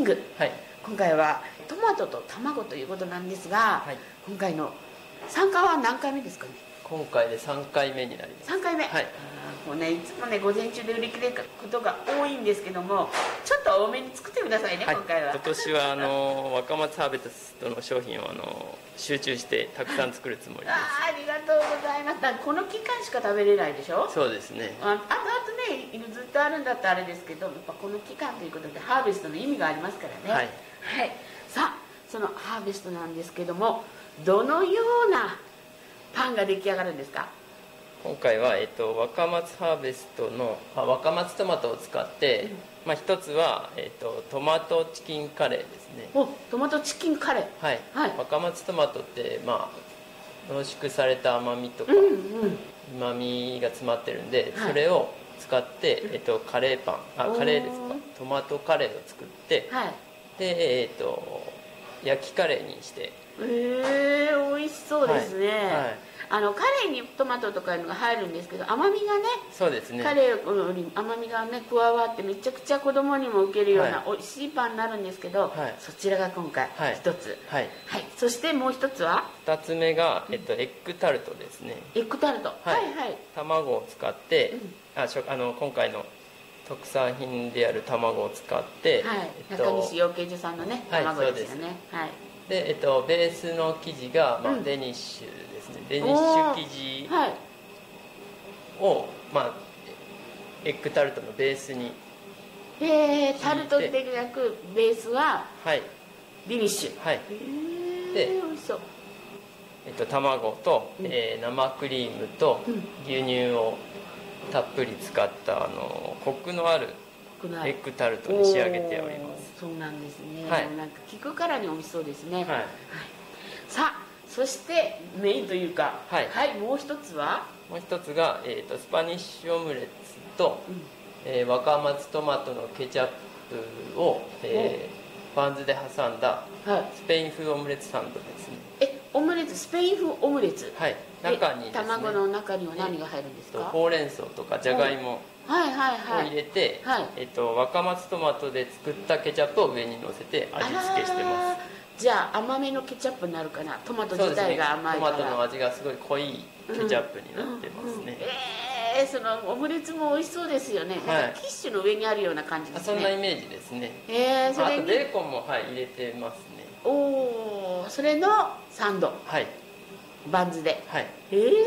グ、 はい、 今回はトマトと卵ということなんですが、 はい、 今回の参加は何回目ですかね？ 今回で3回目になります。 3回目、 はい、 もうね、いつもね午前中で売り切れることが多いんですけども、ちょっと多めに作ってくださいね、はい、今回は。 今年は若松ハーベストの商品を集中してたくさん作るつもりです。 ありがとうございます。この期間しか食べれないでしょ？ そうですね。 あとね、ずっとあるんだったらあれですけど、やっぱこの期間ということでハーベストの意味がありますからね。 はい、 はい、さあそのハーベストなんですけども、どのようなパンが出来上がるんですか？ 今回は、若松ハーベストの若松トマトを使って、一つは、トマトチキンカレーですね。 トマトチキンカレー、 はい、はい、若松トマトって、濃縮された甘みとかうまみが詰まってるんで、それを使って、カレーパンカレーですか、トマトカレーを作って、はい、で、焼きカレーにして。 美味しそうですね。はい、カレーにトマトとかいうのが入るんですけど、甘みがね、 そうですね、 カレーより甘みがね加わって、めちゃくちゃ子供にも受けるような美味しいパンになるんですけど、はい、そちらが今回一つ、はい、はい、そしてもう一つは 2つ目が、エッグタルトですね。 エッグタルト、はいはい、 卵を使って、今回の特産品である卵を使って、はい、 中西養鶏場さんのね卵ですよね。はい、 で、ベースの生地が、デニッシュですね。デニッシュ生地を、エッグタルトのベースにタルトで焼くベースは、はい、デニッシュ、はい、で美味しそう。 卵と、生クリームと牛乳をたっぷり使ったコクのあるエッグタルトに仕上げております。 そうなんですね。 はい、 なんか聞くからに美味しそうですね。はい、はい、さあそしてメインというか、はい、はい、もう一つは？ もう一つが、スパニッシュオムレツと、若松トマトのケチャップを、バンズで挟んだスペイン風オムレツサンドですね。 オムレツ、スペイン風オムレツ、 はい、中にですね、 卵の中には何が入るんですか？ ほうれん草とかじゃがいもを入れて、若松トマトで作ったケチャップを上に乗せて味付けしてます。 じゃあ甘めのケチャップになるかな。トマト自体が甘いから、 トマトの味がすごい濃いケチャップになってますね。 そのオムレツも美味しそうですよね。なんかキッシュの上にあるような感じですね。 そんなイメージですね。 それにあとベーコンも、入れてますね。 それのサンド、はい、バンズで、はい、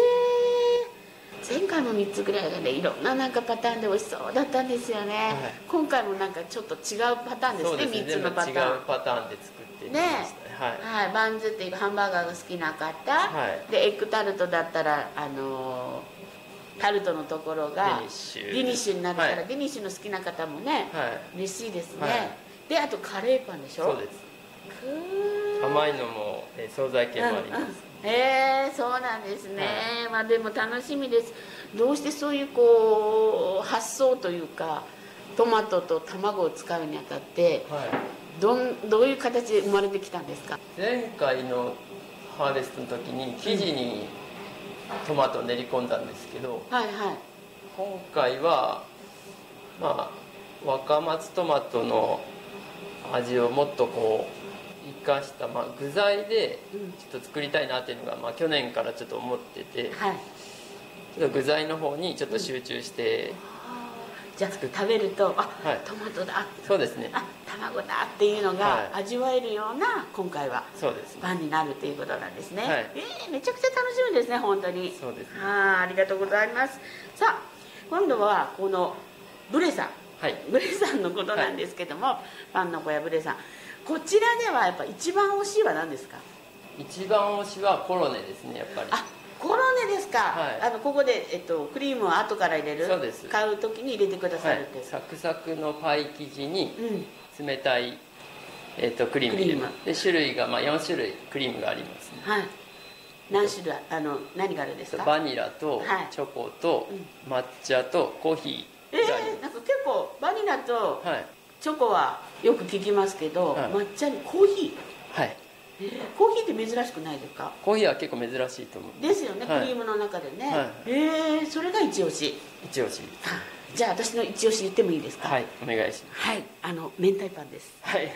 前回も3つぐらいがね、いろんななんかパターンで美味しそうだったんですよね。はい、今回もなんかちょっと違うパターンですね。3つのパターン、 違うパターンで作ってみましたね。はい、 はい、バンズっていうハンバーガーが好きな方、はい、でエッグタルトだったらタルトのところがデニッシュになるから、はい、デニッシュの好きな方もね、はい、嬉しいですね。はい、であとカレーパンでしょ。 そうです。甘いのも惣菜系もあります。 そうなんですね。はい、でも楽しみです。どうしてそういうこう発想というか、トマトと卵を使うにあたって、はい、どういう形で生まれてきたんですか？ 前回のハーベストの時に生地にトマトを練り込んだんですけど、はいはい、今回は若松トマトの味をもっとこう生かした、具材でちょっと作りたいなっていうのが、去年からちょっと思ってて、はい、ちょっと具材の方にちょっと集中して、 じゃあ食べるとはい、トマトだ、 そうですね、 卵だっていうのが味わえるような、今回はそうですね、 パンになるということなんですね。はい、めちゃくちゃ楽しみですね、本当に。 そうですね。 ありがとうございます。さあ今度はこのブレさん、はい、ブレさんのことなんですけども、はい、パンの小屋ブレさん、こちらではやっぱ一番推しは何ですか？ 一番推しはコロネですね、やっぱり。 コロネですか。はい、ここで、クリームを後から入れる。 そうです。 買う時に入れてくださるって、はい、 サクサクのパイ生地に冷たい、クリーム入れます。で種類が、4種類クリームがありますね。はい、 何種類何があるんですか？ バニラとチョコと抹茶とコーヒー。 なんか結構バニラとチョコはよく聞きますけど、はい、抹茶にコーヒー。はい。コーヒーって珍しくないですか？ コーヒーは結構珍しいと思う。 ですよね、はい、クリームの中でね。はい、それが一押し。 一押し。 じゃあ私の一押し言ってもいいですか？ はい、お願いします。 はい、明太パンです。 はい。